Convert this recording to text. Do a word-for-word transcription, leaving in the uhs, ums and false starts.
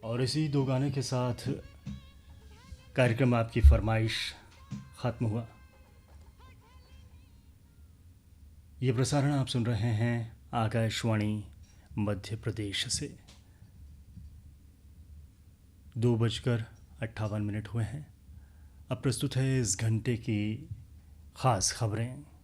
और इसी दो गाने के साथ कार्यक्रम आपकी फरमाइश ख़त्म हुआ। ये प्रसारण आप सुन रहे हैं आकाशवाणी मध्य प्रदेश से। दो बजकर अट्ठावन मिनट हुए हैं। अब प्रस्तुत है इस घंटे की ख़ास खबरें।